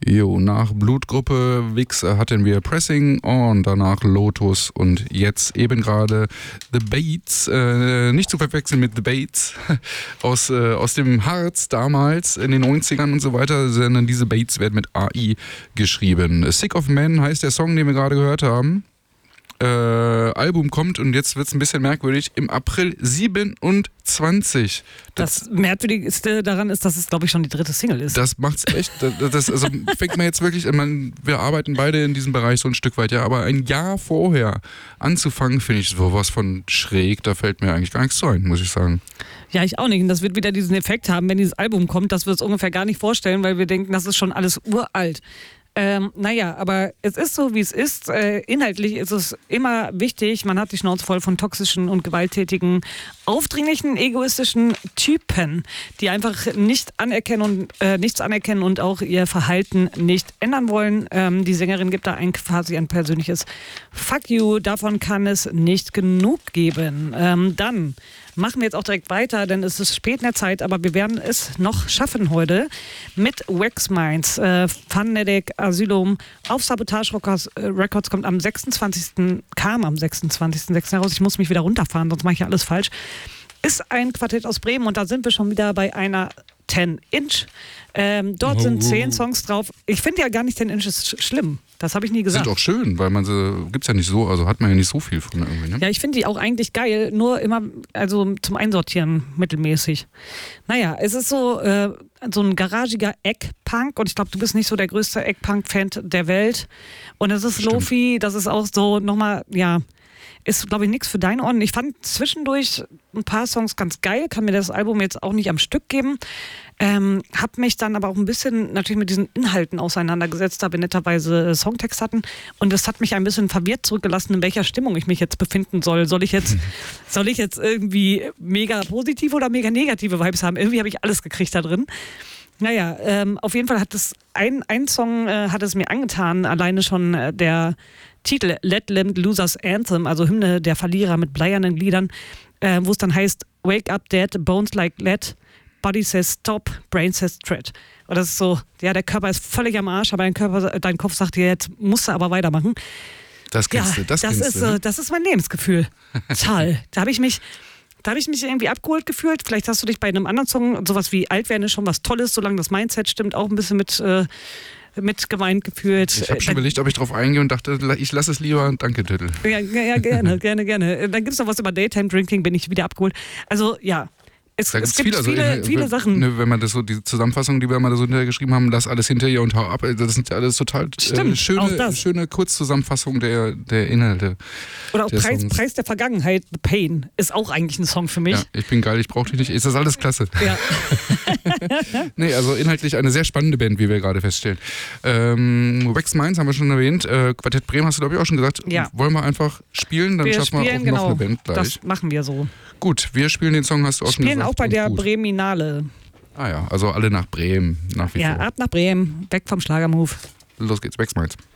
Jo, nach Blutgruppe Wix hatten wir Pressing On, danach Lotus und jetzt eben gerade The Bates, nicht zu verwechseln mit The Bates aus dem Harz damals in den 90ern und so weiter, sondern diese Bates werden mit AI geschrieben. Sick of Men heißt der Song, den wir gerade gehört haben. Album kommt, und jetzt wird es ein bisschen merkwürdig, im April 27. Das Merkwürdigste daran ist, dass es, glaube ich, schon die 3. Single ist. Das macht's echt, also fängt man jetzt wirklich, wir arbeiten beide in diesem Bereich so ein Stück weit, ja, aber ein Jahr vorher anzufangen, finde ich sowas von schräg, da fällt mir eigentlich gar nichts zu ein, muss ich sagen. Ja, ich auch nicht. Und das wird wieder diesen Effekt haben, wenn dieses Album kommt, dass wir es ungefähr gar nicht vorstellen, weil wir denken, das ist schon alles uralt. Naja, aber es ist so, wie es ist. Inhaltlich ist es immer wichtig, man hat die Schnauze voll von toxischen und gewalttätigen, aufdringlichen, egoistischen Typen, die einfach nichts anerkennen und auch ihr Verhalten nicht ändern wollen. Die Sängerin gibt da quasi ein persönliches Fuck you, davon kann es nicht genug geben. Dann machen wir jetzt auch direkt weiter, denn es ist spät in der Zeit, aber wir werden es noch schaffen heute mit Wax Minds, Phonetic Asylum auf Sabotage Records kam am 26.06. heraus. Ich muss mich wieder runterfahren, sonst mache ich ja alles falsch. Ist ein Quartett aus Bremen und da sind wir schon wieder bei einer 10-Inch. Dort sind 10 Songs drauf. Ich finde ja gar nicht 10 Inches schlimm. Das habe ich nie gesagt. Sind auch schön, weil man sie, gibt's ja nicht so, also hat man ja nicht so viel von irgendwie, ne? Ja, ich finde die auch eigentlich geil, nur immer, also zum Einsortieren mittelmäßig. Naja, es ist so ein garagiger Eggpunk und ich glaube, du bist nicht so der größte Eggpunk-Fan der Welt. Und es ist Lo-Fi, das ist auch so nochmal, ja, ist, glaube ich, nichts für deine Ohren. Ich fand zwischendurch ein paar Songs ganz geil, kann mir das Album jetzt auch nicht am Stück geben. Hab mich dann aber auch ein bisschen natürlich mit diesen Inhalten auseinandergesetzt, da wir netterweise Songtext hatten. Und das hat mich ein bisschen verwirrt zurückgelassen, in welcher Stimmung ich mich jetzt befinden soll. Soll ich jetzt irgendwie mega positive oder mega negative Vibes haben? Irgendwie habe ich alles gekriegt da drin. Naja, auf jeden Fall hat es ein Song hat es mir angetan, alleine schon der Titel Let Limp Losers Anthem, also Hymne der Verlierer mit bleiernen Gliedern, wo es dann heißt Wake up dead, bones like lead, body says stop, brain says tread. Und das ist so, ja, der Körper ist völlig am Arsch, aber dein Kopf sagt dir, jetzt musst du aber weitermachen. Das kennst du, das kennst du. Das ist mein Lebensgefühl. Toll. Da habe ich mich irgendwie abgeholt gefühlt. Vielleicht hast du dich bei einem anderen Song, sowas wie Alt werden ist schon was Tolles, solange das Mindset stimmt, auch ein bisschen mit gemeint gefühlt. Ich habe schon überlegt, ob ich drauf eingehe und dachte, ich lasse es lieber. Danke, Titel. Ja, gerne. Dann gibt es noch was über Daytime Drinking, bin ich wieder abgeholt. Also ja, es gibt viele Sachen. Wenn man das so, die Zusammenfassung, die wir mal so hinterher haben, lass alles hinter ihr und hau ab, das sind alles total schöne Kurzzusammenfassungen der Inhalte. Oder auch Preis der Vergangenheit, The Pain, ist auch eigentlich ein Song für mich. Ja, ich bin geil, ich brauche dich nicht. Ist das alles klasse? Ja. Nee, also inhaltlich eine sehr spannende Band, wie wir gerade feststellen. Wax Minds haben wir schon erwähnt. Quartett Bremen hast du, glaube ich, auch schon gesagt. Ja. Wollen wir einfach spielen, dann schaffen wir auch noch eine Band gleich. Das machen wir so. Gut, wir spielen den Song, hast du auch schon gesagt. Auch bei der Breminale. Ah ja, also alle nach Bremen, nach wie vor. Ja, ab nach Bremen, weg vom Schlagermove. Los geht's, Wax Minds.